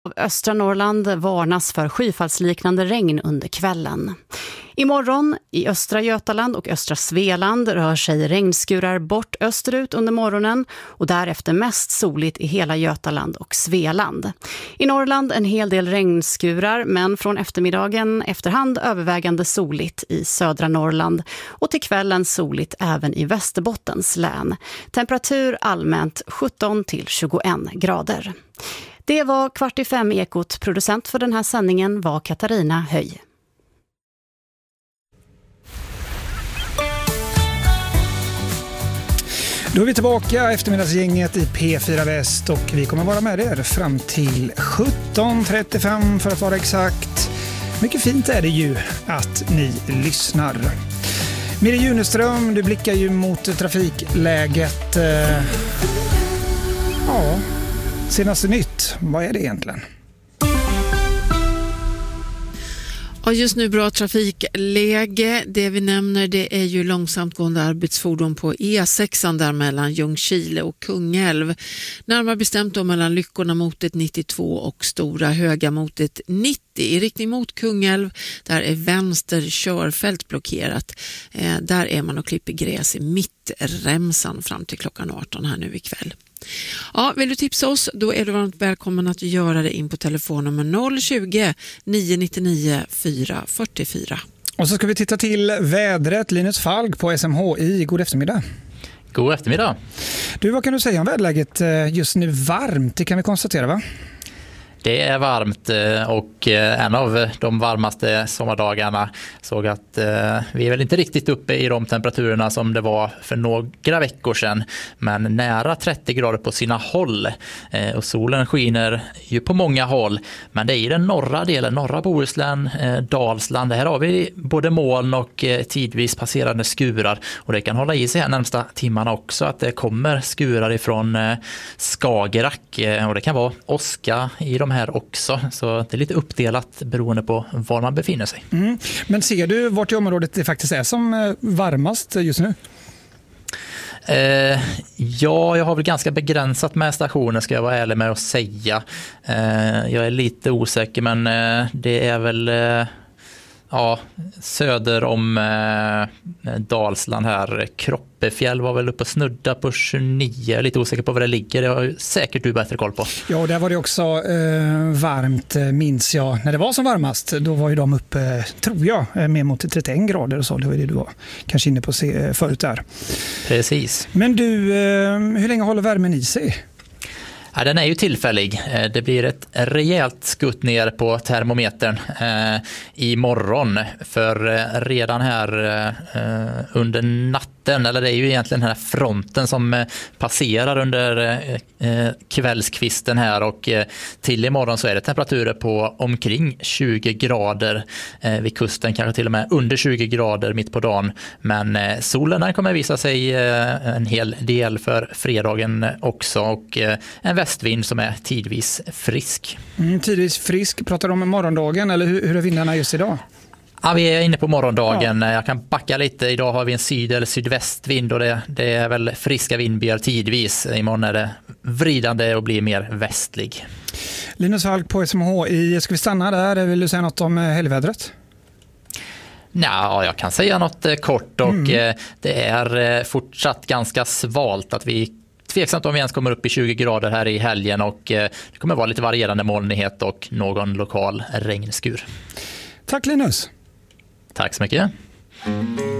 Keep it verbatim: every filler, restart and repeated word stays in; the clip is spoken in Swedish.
Av östra Norrland varnas för skyfallsliknande regn under kvällen. Imorgon i östra Götaland och östra Svealand rör sig regnskurar bort österut under morgonen och därefter mest soligt i hela Götaland och Svealand. I Norrland en hel del regnskurar, men från eftermiddagen efterhand övervägande soligt i södra Norrland och till kvällen soligt även i Västerbottens län. Temperatur allmänt sjutton till tjugoen grader. Det var kvart i fem Ekot. Producent för den här sändningen var Katarina Höj. Då är vi tillbaka, eftermiddagsgänget i P fyra Väst, och vi kommer vara med er fram till sjutton trettiofem för att vara exakt. Mycket fint är det ju att ni lyssnar. Miri Juneström, du blickar ju mot trafikläget. Ja, senaste nytt, vad är det egentligen? Ja, just nu bra trafikläge. Det vi nämner, det är ju långsamt gående arbetsfordon på E sex där mellan Ljungskile och Kungälv. Närmare bestämt då mellan Lyckorna motet nittiotvå och Stora Höga motet nittio. I riktning mot Kungälv, där är vänster körfält blockerat. Eh, där är man och klipper gräs i mittremsan fram till klockan arton här nu ikväll. Ja, vill du tipsa oss, då är du varmt välkommen att göra det in på telefonnummer noll tjugo, nio nittionio, fyra fyrtiofyra. Och så ska vi titta till vädret. Linus Falk på S M H I, god eftermiddag. God eftermiddag. Du, vad kan du säga om väderläget just nu? Varmt, det kan vi konstatera, va? Det är varmt och en av de varmaste sommardagarna. Såg att vi är väl inte riktigt uppe i de temperaturerna som det var för några veckor sedan, men nära trettio grader på sina håll. Och solen skiner ju på många håll, men det är i den norra delen, norra Bohuslän, Dalsland. Här har vi både moln och tidvis passerande skurar, och det kan hålla i sig här närmsta timmarna också att det kommer skurar ifrån Skagerrak, och det kan vara åska i de här också, så det är lite uppdelat beroende på var man befinner sig. Mm. Men ser du vart i området det faktiskt är som varmast just nu? Eh, ja, jag har väl ganska begränsat med stationer, ska jag vara ärlig med att säga. Eh, jag är lite osäker, men eh, det är väl eh, ja, söder om eh, Dalsland här. Kroppefjäll var väl uppe och snudda på tjugonio. Jag är lite osäker på var det ligger. Det har säkert du bättre koll på. Ja, där var det också eh, varmt, minns jag. När det var som varmast, då var ju de uppe, tror jag, mer mot trettioen grader och så. Det var det du var kanske inne på se, förut där. Precis. Men du, eh, hur länge håller värmen i sig? Ja, den är ju tillfällig. Det blir ett rejält skutt ner på termometern eh, imorgon, för eh, redan här eh, under natten, eller det är ju egentligen den här fronten som eh, passerar under eh, kvällskvisten här, och eh, till imorgon så är det temperaturer på omkring tjugo grader eh, vid kusten, kanske till och med under tjugo grader mitt på dagen, men eh, solen den kommer visa sig eh, en hel del för fredagen också, och eh, en västvind som är tidvis frisk. Mm, tidvis frisk. Pratar du om morgondagen, eller hur, hur är vindarna just idag? Ja, vi är inne på morgondagen. Ja. Jag kan backa lite. Idag har vi en syd- eller sydvästvind, och det, det är väl friska vindbyar tidvis. Imorgon är det vridande och blir mer västlig. Linus Falk på S M H I. Ska vi stanna där? Vill du säga något om helgvädret? Ja, jag kan säga något kort, och mm. det är fortsatt ganska svalt. Att vi tveksamt om vi ens kommer upp i tjugo grader här i helgen, och det kommer vara lite varierande molnighet och någon lokal regnskur. Tack Linus. Tack så mycket.